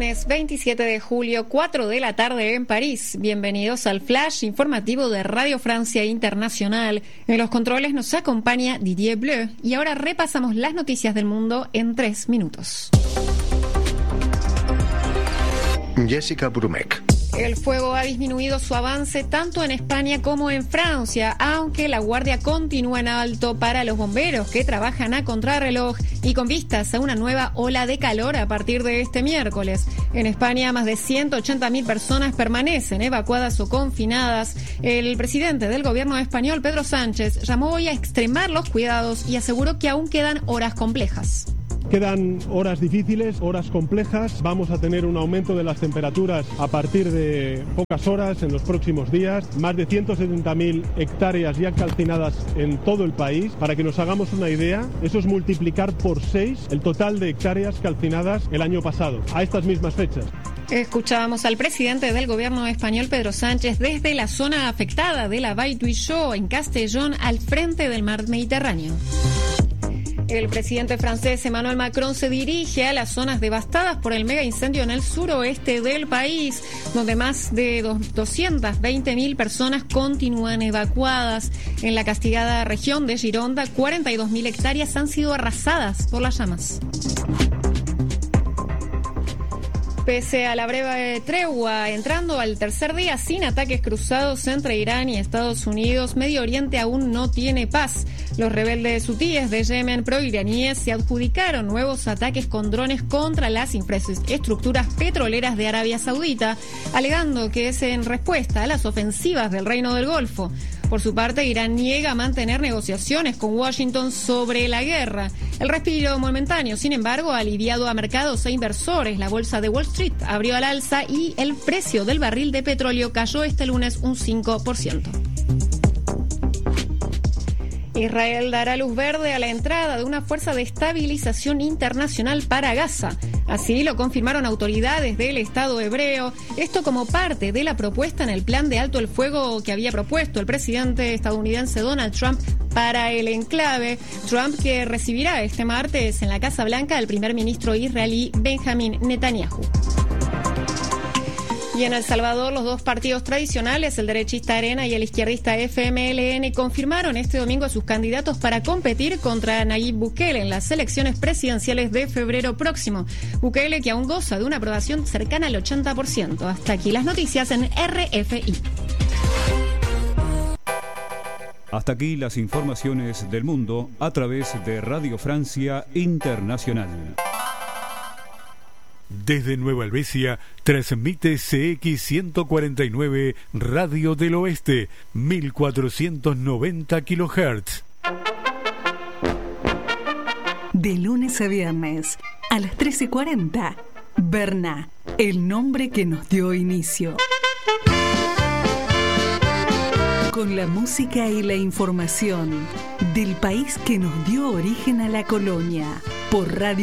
lunes 27 de julio, 4 de la tarde en París. Bienvenidos al flash informativo de Radio Francia Internacional. En los controles nos acompaña Didier Bleu y ahora repasamos las noticias del mundo en 3 minutos. Jessica Brumeck. El fuego ha disminuido su avance tanto en España como en Francia, aunque la guardia continúa en alto para los bomberos que trabajan a contrarreloj y con vistas a una nueva ola de calor a partir de este miércoles. En España, más de 180.000 personas permanecen evacuadas o confinadas. El presidente del gobierno español, Pedro Sánchez, llamó hoy a extremar los cuidados y aseguró que aún quedan horas complejas. Quedan horas difíciles, horas complejas. Vamos a tener un aumento de las temperaturas a partir de pocas horas en los próximos días. Más de 170.000 hectáreas ya calcinadas en todo el país. Para que nos hagamos una idea, eso es multiplicar por 6 el total de hectáreas calcinadas el año pasado, a estas mismas fechas. Escuchábamos al presidente del gobierno español, Pedro Sánchez, desde la zona afectada de la Vall d'Uixó, en Castellón, al frente del mar Mediterráneo. El presidente francés Emmanuel Macron se dirige a las zonas devastadas por el mega incendio en el suroeste del país, donde más de 220.000 personas continúan evacuadas. En la castigada región de Gironda, 42.000 hectáreas han sido arrasadas por las llamas. Pese a la breve tregua, entrando al tercer día sin ataques cruzados entre Irán y Estados Unidos, Medio Oriente aún no tiene paz. Los rebeldes hutíes de Yemen proiraníes se adjudicaron nuevos ataques con drones contra las infraestructuras petroleras de Arabia Saudita, alegando que es en respuesta a las ofensivas del Reino del Golfo. Por su parte, Irán niega mantener negociaciones con Washington sobre la guerra. El respiro momentáneo, sin embargo, ha aliviado a mercados e inversores. La bolsa de Wall Street abrió al alza y el precio del barril de petróleo cayó este lunes un 5%. Israel dará luz verde a la entrada de una fuerza de estabilización internacional para Gaza. Así lo confirmaron autoridades del Estado hebreo. Esto como parte de la propuesta en el plan de alto el fuego que había propuesto el presidente estadounidense Donald Trump para el enclave. Trump, que recibirá este martes en la Casa Blanca al primer ministro israelí Benjamin Netanyahu. Y en El Salvador, los dos partidos tradicionales, el derechista Arena y el izquierdista FMLN, confirmaron este domingo a sus candidatos para competir contra Nayib Bukele en las elecciones presidenciales de febrero próximo. Bukele, que aún goza de una aprobación cercana al 80%. Hasta aquí las noticias en RFI. Hasta aquí las informaciones del mundo a través de Radio Francia Internacional. Desde Nueva Helvecia, transmite CX149 Radio del Oeste, 1490 kHz. De lunes a viernes, a las 13:40, Berna, el nombre que nos dio inicio. Con la música y la información del país que nos dio origen a la colonia, por Radio